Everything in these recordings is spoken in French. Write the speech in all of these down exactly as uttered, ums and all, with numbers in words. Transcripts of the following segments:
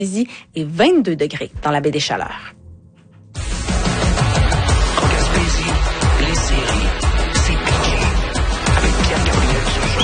et vingt-deux degrés dans la baie des Chaleurs. En Gaspésie, les séries, c'est piqué. Avec Pierre-Gabriel Turgeon.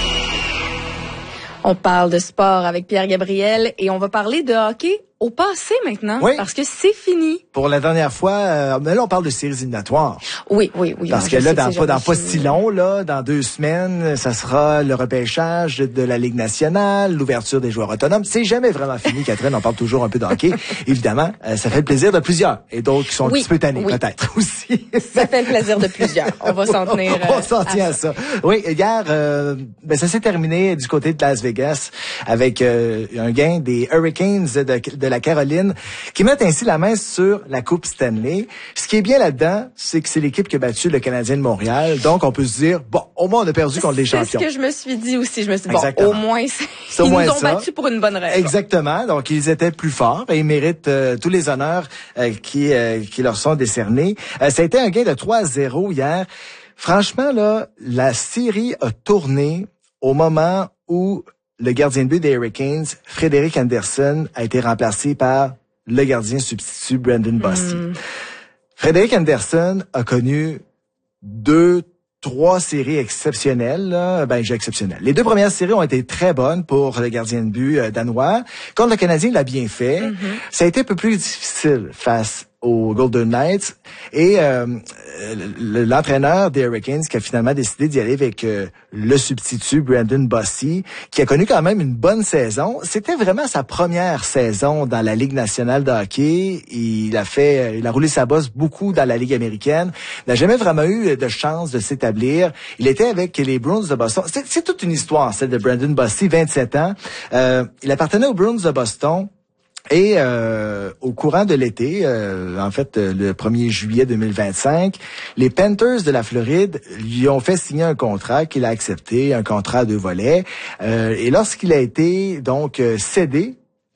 On parle de sport avec Pierre-Gabriel et on va parler de hockey au passé maintenant, oui. Parce que c'est fini. Pour la dernière fois, euh, mais là, on parle de séries éliminatoires. Oui, oui, oui. Parce que là, dans pas, dans pas si long, là, dans deux semaines, ça sera le repêchage de la Ligue nationale, l'ouverture des joueurs autonomes. C'est jamais vraiment fini, Catherine. On parle toujours un peu de hockey. Évidemment, euh, ça fait le plaisir de plusieurs. Et d'autres qui sont oui, un petit peu tannés, oui. peut-être aussi. Ça fait le plaisir de plusieurs. On va s'en tenir. Euh, on s'en tient à ça. ça. Oui, hier, euh, ben, ça s'est terminé du côté de Las Vegas avec euh, un gain des Hurricanes de, de la Caroline, qui mettent ainsi la main sur la Coupe Stanley. Ce qui est bien là-dedans, c'est que c'est l'équipe qui a battu le Canadien de Montréal. Donc, on peut se dire, bon, au moins, on a perdu contre les champions. C'est ce que je me suis dit aussi. Je me suis dit, Exactement. bon, au moins, c'est ils moins nous ont ça. battus pour une bonne raison. Exactement. Donc, ils étaient plus forts et ils méritent euh, tous les honneurs euh, qui, euh, qui leur sont décernés. Euh, ça a été un gain de trois à zéro hier. Franchement, là, la série a tourné au moment où le gardien de but des Hurricanes, Frédéric Anderson, a été remplacé par le gardien substitut Brendan Bossy. Mm. Frédéric Anderson a connu deux, trois séries exceptionnelles. Là. Ben, j'ai exceptionnelles. Les deux premières séries ont été très bonnes pour le gardien de but euh, danois. Contre le Canadien, il l'a bien fait. Mm-hmm. Ça a été un peu plus difficile face aux Golden Knights et euh, l'entraîneur des Hurricanes qui a finalement décidé d'y aller avec euh, le substitut Brendan Bossy, qui a connu quand même une bonne saison. C'était vraiment sa première saison dans la Ligue nationale de hockey. Il a fait, il a roulé sa bosse beaucoup dans la Ligue américaine. Il n'a jamais vraiment eu de chance de s'établir. Il était avec les Bruins de Boston. C'est, c'est toute une histoire, celle de Brendan Bossy, vingt-sept ans. Euh, il appartenait aux Bruins de Boston. Et euh, au courant de l'été, euh, en fait euh, le premier juillet deux mille vingt-cinq, les Panthers de la Floride lui ont fait signer un contrat qu'il a accepté, un contrat à deux volets. Euh, et lorsqu'il a été donc euh, cédé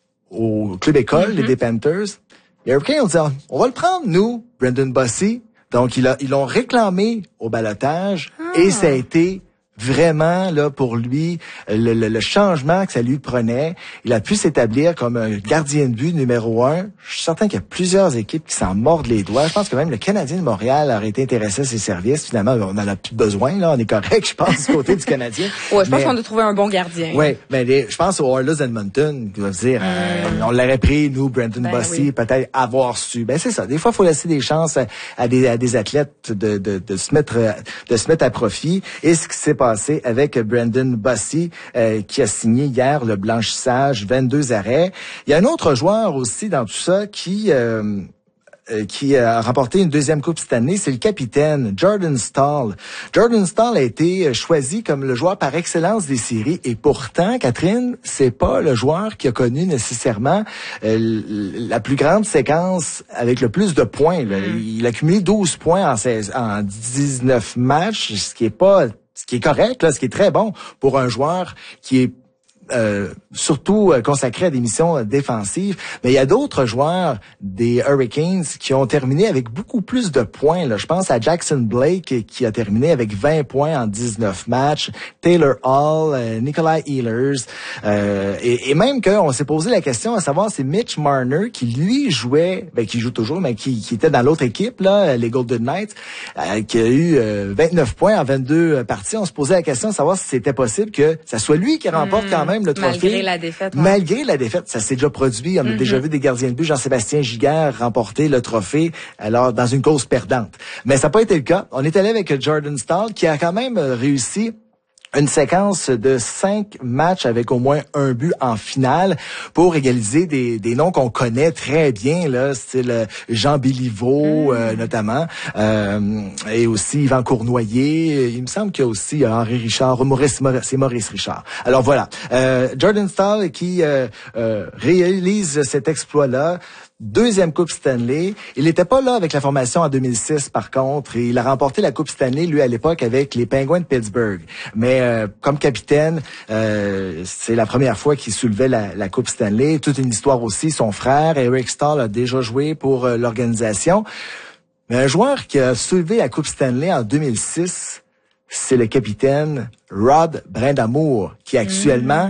au club école mm-hmm. des Panthers, les Hurricanes ont dit on va le prendre nous, Brendan Bossy. Donc il a, ils l'ont réclamé au ballottage ah. et ça a été vraiment là pour lui le, le, le changement que ça lui prenait. Il a pu s'établir comme un gardien de but numéro un. Je suis certain qu'il y a plusieurs équipes qui s'en mordent les doigts. Je pense que même le Canadien de Montréal aurait été intéressé à ses services. Finalement, on en a plus besoin. Là, on est correct, je pense, du côté du Canadien. Ouais, je mais, pense qu'on a trouvé un bon gardien. Oui, mais les, je pense aux Oilers Edmonton qui doivent dire, mm. euh, on l'aurait pris nous, Brendan ben Bossy, oui. peut-être avoir su. Ben c'est ça. Des fois, il faut laisser des chances à, à des à des athlètes de, de de se mettre de se mettre à profit. Et ce qui s'est passé avec Brendan Bossy, euh, qui a signé hier le blanchissage, vingt-deux arrêts. Il y a un autre joueur aussi dans tout ça qui euh, euh, qui a remporté une deuxième coupe cette année, c'est le capitaine Jordan Staal. Jordan Staal a été choisi comme le joueur par excellence des séries et pourtant, Catherine, c'est pas le joueur qui a connu nécessairement euh, la plus grande séquence avec le plus de points. Là. Mm. Il a accumulé douze points en, seize, en dix-neuf matchs, ce qui est pas Ce qui est correct, là, ce qui est très bon pour un joueur qui est euh, surtout euh, consacré à des missions euh, défensives. Mais il y a d'autres joueurs des Hurricanes qui ont terminé avec beaucoup plus de points. Là. Je pense à Jackson Blake qui a terminé avec vingt points en dix-neuf matchs, Taylor Hall, euh, Nikolai Ehlers, euh, et, et même qu'on s'est posé la question à savoir si Mitch Marner, qui lui jouait, ben qui joue toujours, mais qui, qui était dans l'autre équipe, là, les Golden Knights, euh, qui a eu euh, vingt-neuf points en vingt-deux parties. On se posait la question de savoir si c'était possible que ça soit lui qui remporte mmh. quand même le trophée. Malgré la défaite. Ouais. Malgré la défaite, ça s'est déjà produit. On mm-hmm. a déjà vu des gardiens de but, Jean-Sébastien Giguère, remporter le trophée alors dans une cause perdante. Mais ça n'a pas été le cas. On est allé avec Jordan Staal qui a quand même réussi une séquence de cinq matchs avec au moins un but en finale pour égaliser des, des noms qu'on connaît très bien, là, style Jean Béliveau, mm. euh, notamment, euh, et aussi Yvan Cournoyer. Il me semble qu'il y a aussi Henri Richard, Maurice, c'est Maurice Richard. Alors voilà, euh, Jordan Staal qui euh, euh, réalise cet exploit-là. Deuxième Coupe Stanley. Il n'était pas là avec la formation en deux mille six, par contre. Et il a remporté la Coupe Stanley, lui, à l'époque, avec les Penguins de Pittsburgh. Mais euh, comme capitaine, euh, c'est la première fois qu'il soulevait la, la Coupe Stanley. Toute une histoire aussi. Son frère, Eric Staal, a déjà joué pour euh, l'organisation. Mais un joueur qui a soulevé la Coupe Stanley en deux mille six, c'est le capitaine Rod Brindamour, qui actuellement... Mmh.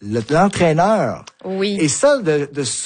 le- l'entraîneur. Oui. Et ça, de, de